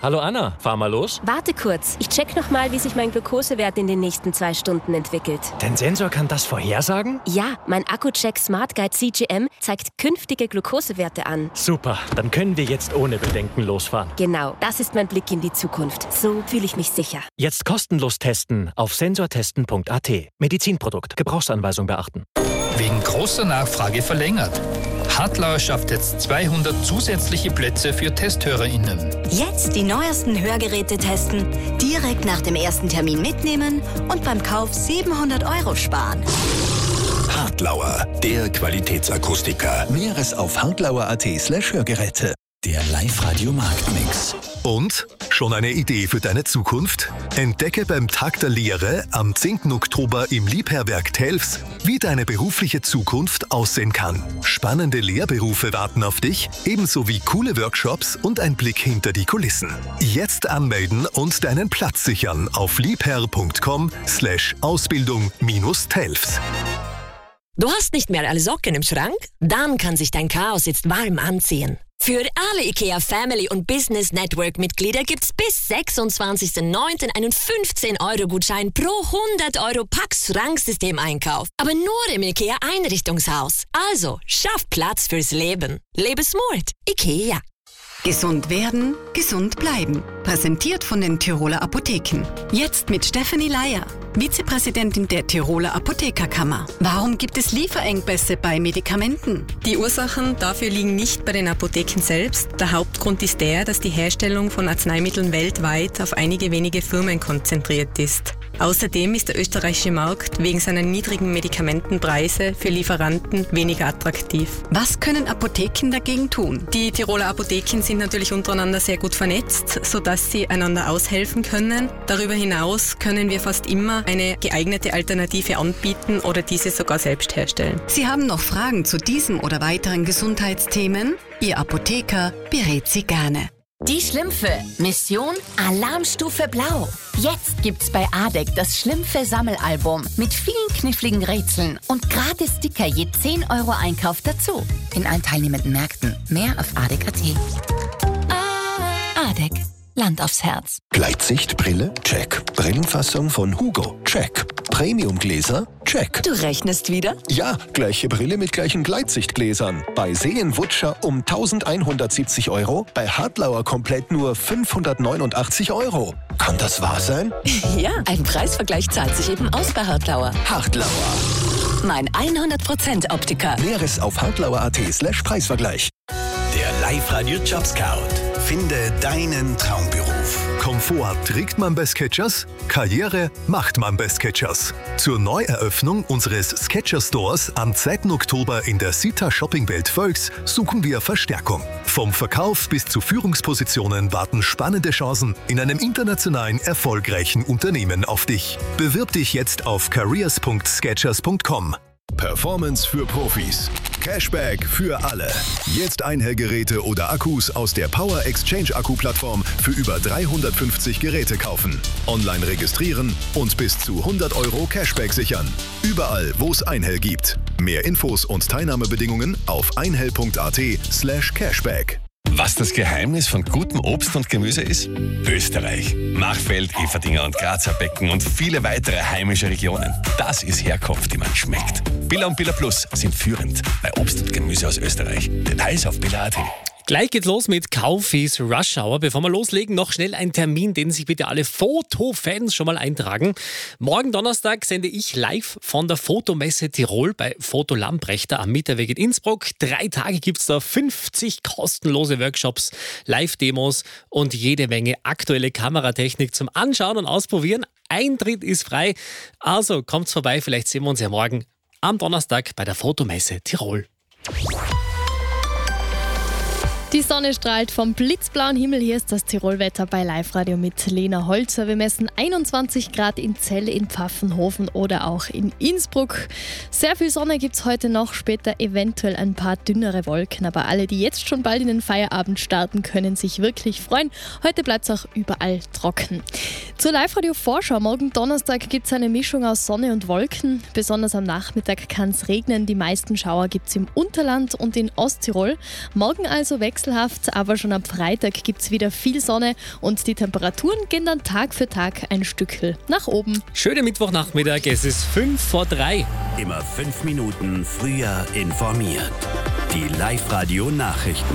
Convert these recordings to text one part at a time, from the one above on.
Hallo Anna, fahr mal los. Warte kurz, ich check nochmal, wie sich mein Glukosewert in den nächsten 2 Stunden entwickelt. Dein Sensor kann das vorhersagen? Ja, mein Accu-Check Smart Guide CGM zeigt künftige Glukosewerte an. Super, dann können wir jetzt ohne Bedenken losfahren. Genau, das ist mein Blick in die Zukunft. So fühle ich mich sicher. Jetzt kostenlos testen auf sensortesten.at. Medizinprodukt, Gebrauchsanweisung beachten. Wegen großer Nachfrage verlängert. Hartlauer schafft jetzt 200 zusätzliche Plätze für TesthörerInnen. Jetzt die neuesten Hörgeräte testen, direkt nach dem ersten Termin mitnehmen und beim Kauf 700 € sparen. Hartlauer, der Qualitätsakustiker. Näheres auf hartlauer.at/Hörgeräte. Der Live-Radio Marktmix. Und? Schon eine Idee für deine Zukunft? Entdecke beim Tag der Lehre am 10. Oktober im Liebherrwerk Telfs, wie deine berufliche Zukunft aussehen kann. Spannende Lehrberufe warten auf dich, ebenso wie coole Workshops und ein Blick hinter die Kulissen. Jetzt anmelden und deinen Platz sichern auf liebherr.com/Ausbildung-Telfs. Du hast nicht mehr alle Socken im Schrank? Dann kann sich dein Chaos jetzt warm anziehen. Für alle IKEA Family und Business Network Mitglieder gibt's bis 26.09. einen 15-Euro-Gutschein pro 100 € Pax-Schranksystem-Einkauf. Aber nur im IKEA Einrichtungshaus. Also, schaff Platz fürs Leben. Lebe smart. IKEA. Gesund werden, gesund bleiben. Präsentiert von den Tiroler Apotheken. Jetzt mit Stefanie Leier, Vizepräsidentin der Tiroler Apothekerkammer. Warum gibt es Lieferengpässe bei Medikamenten? Die Ursachen dafür liegen nicht bei den Apotheken selbst. Der Hauptgrund ist der, dass die Herstellung von Arzneimitteln weltweit auf einige wenige Firmen konzentriert ist. Außerdem ist der österreichische Markt wegen seiner niedrigen Medikamentenpreise für Lieferanten weniger attraktiv. Was können Apotheken dagegen tun? Die Tiroler Apotheken sind natürlich untereinander sehr gut vernetzt, sodass sie einander aushelfen können. Darüber hinaus können wir fast immer eine geeignete Alternative anbieten oder diese sogar selbst herstellen. Sie haben noch Fragen zu diesem oder weiteren Gesundheitsthemen? Ihr Apotheker berät Sie gerne. Die Schlümpfe. Mission Alarmstufe Blau. Jetzt gibt's bei ADEC das Schlümpfe-Sammelalbum mit vielen kniffligen Rätseln und gratis Sticker je 10 € Einkauf dazu. In allen teilnehmenden Märkten. Mehr auf ADEC.at. ADEC. Land aufs Herz. Gleitsichtbrille? Check. Brillenfassung von Hugo? Check. Premiumgläser? Check. Du rechnest wieder? Ja, gleiche Brille mit gleichen Gleitsichtgläsern. Bei Seenwutscher um 1170 €, bei Hartlauer komplett nur 589 €. Kann das wahr sein? Ja, ein Preisvergleich zahlt sich eben aus bei Hartlauer. Hartlauer. Mein 100% Optiker. Näheres auf hartlauer.at/Preisvergleich. Der Live-Radio Job Scout. Finde deinen Traumberuf. Komfort trägt man bei Skechers, Karriere macht man bei Skechers. Zur Neueröffnung unseres Skechers Stores am 2. Oktober in der Sita Shoppingwelt Völks suchen wir Verstärkung. Vom Verkauf bis zu Führungspositionen warten spannende Chancen in einem internationalen erfolgreichen Unternehmen auf dich. Bewirb dich jetzt auf careers.skechers.com. Performance für Profis. Cashback für alle. Jetzt Einhellgeräte oder Akkus aus der Power Exchange Akku-Plattform für über 350 Geräte kaufen. Online registrieren und bis zu 100 € Cashback sichern. Überall, wo es Einhell gibt. Mehr Infos und Teilnahmebedingungen auf einhell.at/Cashback. Was das Geheimnis von gutem Obst und Gemüse ist? Österreich. Machfeld, Everdinger und Grazer Becken und viele weitere heimische Regionen. Das ist Herkunft, die man schmeckt. Billa und Billa Plus sind führend bei Obst und Gemüse aus Österreich. Details auf billa.at. Gleich geht's los mit Kaufis Rush Hour. Bevor wir loslegen, noch schnell ein Termin, den sich bitte alle Fotofans schon mal eintragen. Morgen Donnerstag sende ich live von der Fotomesse Tirol bei Foto Lamprechter am Mitterweg in Innsbruck. 3 Tage gibt's da 50 kostenlose Workshops, Live-Demos und jede Menge aktuelle Kameratechnik zum Anschauen und Ausprobieren. Eintritt ist frei, also kommt's vorbei, vielleicht sehen wir uns ja morgen am Donnerstag bei der Fotomesse Tirol. Die Sonne strahlt vom blitzblauen Himmel. Hier ist das Tirolwetter bei Live-Radio mit Lena Holzer. Wir messen 21 Grad in Zell, in Pfaffenhofen oder auch in Innsbruck. Sehr viel Sonne gibt es heute noch, später eventuell ein paar dünnere Wolken. Aber alle, die jetzt schon bald in den Feierabend starten, können sich wirklich freuen. Heute bleibt es auch überall trocken. Zur Live-Radio-Vorschau. Morgen Donnerstag gibt es eine Mischung aus Sonne und Wolken. Besonders am Nachmittag kann es regnen. Die meisten Schauer gibt es im Unterland und in Osttirol. Morgen also wechselt wechselhaft, aber schon am Freitag gibt es wieder viel Sonne und die Temperaturen gehen dann Tag für Tag ein Stückchen nach oben. Schönen Mittwochnachmittag, es ist 2:05. Immer 5 Minuten früher informiert. Die Live-Radio-Nachrichten.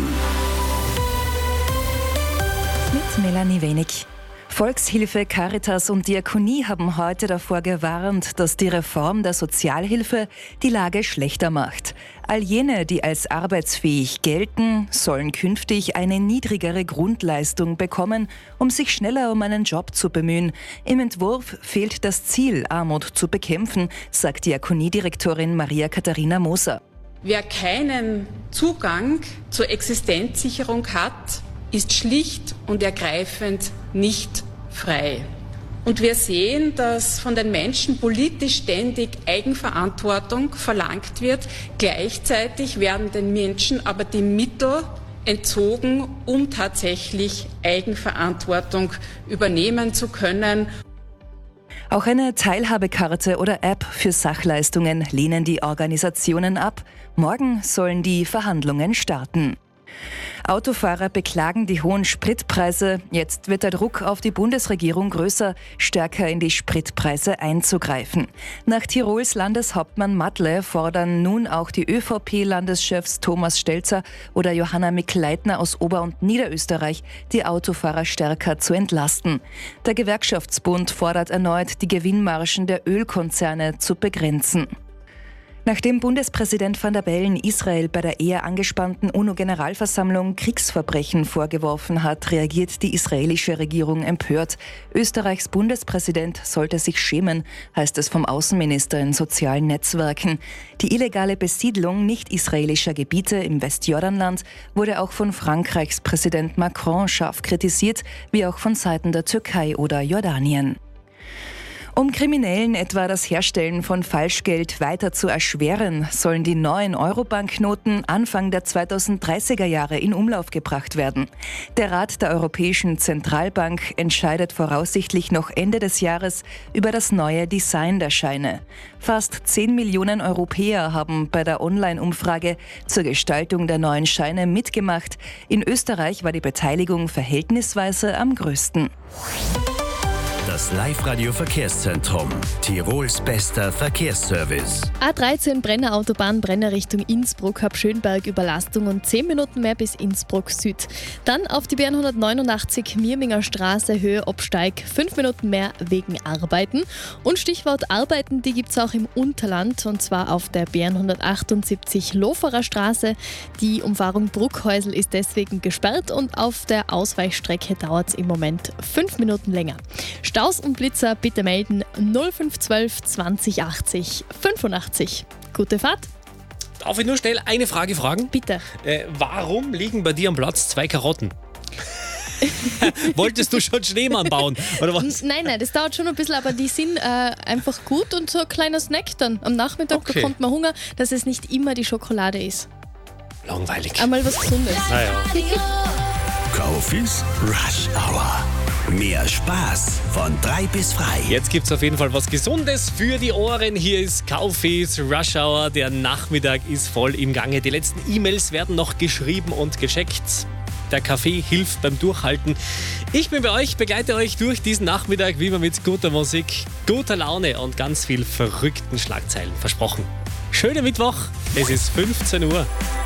Mit Melanie Wenig. Volkshilfe, Caritas und Diakonie haben heute davor gewarnt, dass die Reform der Sozialhilfe die Lage schlechter macht. All jene, die als arbeitsfähig gelten, sollen künftig eine niedrigere Grundleistung bekommen, um sich schneller um einen Job zu bemühen. Im Entwurf fehlt das Ziel, Armut zu bekämpfen, sagt Diakoniedirektorin Maria Katharina Moser. Wer keinen Zugang zur Existenzsicherung hat, ist schlicht und ergreifend nicht frei. Und wir sehen, dass von den Menschen politisch ständig Eigenverantwortung verlangt wird. Gleichzeitig werden den Menschen aber die Mittel entzogen, um tatsächlich Eigenverantwortung übernehmen zu können. Auch eine Teilhabekarte oder App für Sachleistungen lehnen die Organisationen ab. Morgen sollen die Verhandlungen starten. Autofahrer beklagen die hohen Spritpreise. Jetzt wird der Druck auf die Bundesregierung größer, stärker in die Spritpreise einzugreifen. Nach Tirols Landeshauptmann Matle fordern nun auch die ÖVP-Landeschefs Thomas Stelzer oder Johanna Mikl-Leitner aus Ober- und Niederösterreich, die Autofahrer stärker zu entlasten. Der Gewerkschaftsbund fordert erneut, die Gewinnmargen der Ölkonzerne zu begrenzen. Nachdem Bundespräsident Van der Bellen Israel bei der eher angespannten UNO-Generalversammlung Kriegsverbrechen vorgeworfen hat, reagiert die israelische Regierung empört. Österreichs Bundespräsident sollte sich schämen, heißt es vom Außenminister in sozialen Netzwerken. Die illegale Besiedlung nicht-israelischer Gebiete im Westjordanland wurde auch von Frankreichs Präsident Macron scharf kritisiert, wie auch von Seiten der Türkei oder Jordanien. Um Kriminellen etwa das Herstellen von Falschgeld weiter zu erschweren, sollen die neuen Euro-Banknoten Anfang der 2030er Jahre in Umlauf gebracht werden. Der Rat der Europäischen Zentralbank entscheidet voraussichtlich noch Ende des Jahres über das neue Design der Scheine. Fast 10 Millionen Europäer haben bei der Online-Umfrage zur Gestaltung der neuen Scheine mitgemacht. In Österreich war die Beteiligung verhältnisweise am größten. Das Live-Radio-Verkehrszentrum. Tirols bester Verkehrsservice. A13 Brenner Autobahn, Brenner Richtung Innsbruck, Habschönberg Überlastung und 10 Minuten mehr bis Innsbruck Süd. Dann auf die B189 Mirminger Straße, Höhe Obsteig, 5 Minuten mehr wegen Arbeiten. Und Stichwort Arbeiten, die gibt es auch im Unterland, und zwar auf der B178 Loferer Straße. Die Umfahrung Bruckhäusl ist deswegen gesperrt und auf der Ausweichstrecke dauert es im Moment 5 Minuten länger. Staus und Blitzer bitte melden 0512 20 80 85. Gute Fahrt. Darf ich nur schnell eine Frage fragen? Bitte. Warum liegen bei dir am Platz 2 Karotten? Wolltest du schon Schneemann bauen? Oder was? Nein, das dauert schon ein bisschen, aber die sind einfach gut und so ein kleiner Snack dann. Am Nachmittag bekommt man Hunger, dass es nicht immer die Schokolade ist. Langweilig. Einmal was Gesundes. Naja. Kaufis Rush Hour. Mehr Spaß von 3 bis frei. Jetzt gibt's auf jeden Fall was Gesundes für die Ohren. Hier ist Kaufis Rush Hour. Der Nachmittag ist voll im Gange. Die letzten E-Mails werden noch geschrieben und gecheckt. Der Kaffee hilft beim Durchhalten. Ich bin bei euch, begleite euch durch diesen Nachmittag wie immer mit guter Musik, guter Laune und ganz viel verrückten Schlagzeilen. Versprochen. Schöner Mittwoch. Es ist 15 Uhr.